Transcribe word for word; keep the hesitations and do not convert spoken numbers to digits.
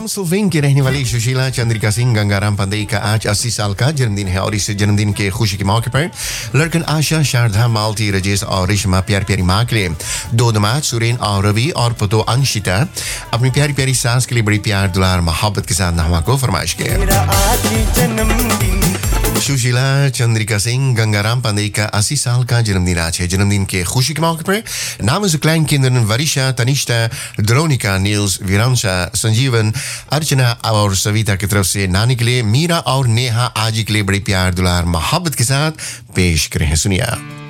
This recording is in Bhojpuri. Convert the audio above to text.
थॉमसविंग की रहने वाली सुशीला चंद्रिका सिंह गंगाराम पंदेई का आज अस्सी साल का जन्मदिन है और इस जन्मदिन के खुशी के मौके पर लड़कन आशा, शारदा, मालती, रजेश और रेशमा प्यारी प्यारी माँ के लिए दो दामाद सुरेन और रवि और पुतो अंशिता अपनी प्यारी प्यारी सास के लिए बड़ी प्यार दुलार मोहब्बत के साथ नहवा को फरमाइश किया। सुशीला चंद्रिका सिंह गंगाराम पंदेई का अस्सी साल का जन्मदिन आज है। जन्मदिन के खुशी के मौके पर namens de kleinkinderen Varisha, Tanishta, Dronika, Niels, Viransa, संजीवन, अर्चना और सविता की तरफ से नानी के लिए मीरा और नेहा आज के लिए बड़ी प्यार दुलार मोहब्बत के साथ पेश करें। सुनिया।